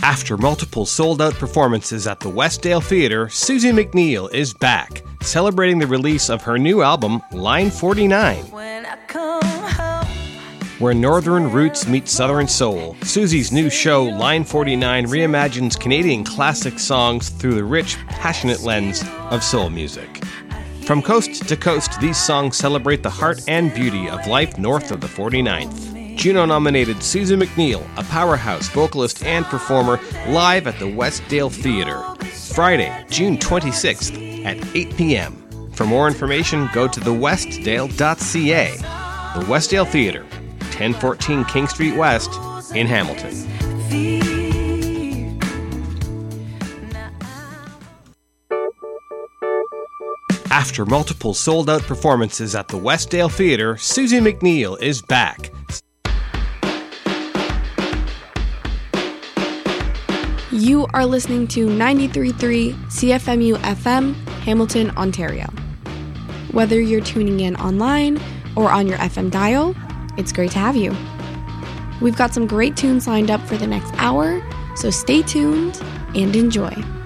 After multiple sold-out performances at the Westdale Theatre, Susie McNeil is back, celebrating the release of her new album, Line 49. Where northern roots meet southern soul, Susie's new show, Line 49, reimagines Canadian classic songs through the rich, passionate lens of soul music. From coast to coast, these songs celebrate the heart and beauty of life north of the 49th. Juno-nominated Susie McNeil, a powerhouse vocalist and performer, live at the Westdale Theatre, Friday, June 26th at 8 p.m. For more information, go to thewestdale.ca. The Westdale Theatre, 1014 King Street West in Hamilton. After multiple sold-out performances at the Westdale Theatre, Susie McNeil is back. You are listening to 93.3 CFMU FM, Hamilton, Ontario. Whether you're tuning in online or on your FM dial, it's great to have you. We've got some great tunes lined up for the next hour, so stay tuned and enjoy.